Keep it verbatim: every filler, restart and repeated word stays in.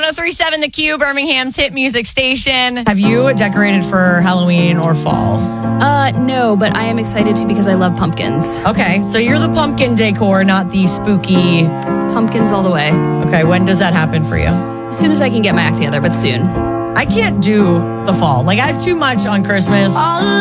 oh three point seven The Q, Birmingham's hit music station. Have you decorated for Halloween or fall? Uh, no, but I am excited to because I love pumpkins. Okay, so you're the pumpkin decor, not the spooky. Pumpkins all the way. Okay, when does that happen for you? As soon as I can get my act together, but soon. I can't do the fall. Like, I have too much on Christmas.